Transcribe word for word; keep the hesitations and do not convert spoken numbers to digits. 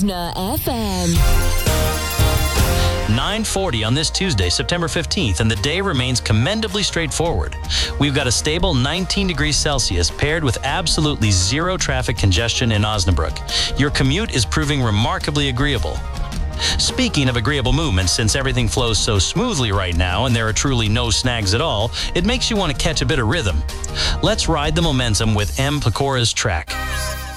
Listener F M. nine forty on this Tuesday, September fifteenth, and the day remains commendably straightforward. We've got a stable nineteen degrees Celsius paired with absolutely zero traffic congestion in Osnabrück. Your commute is proving remarkably agreeable. Speaking of agreeable movement, since everything flows so smoothly right now and there are truly no snags at all, it makes you want to catch a bit of rhythm. Let's ride the momentum with M. Pecora's track.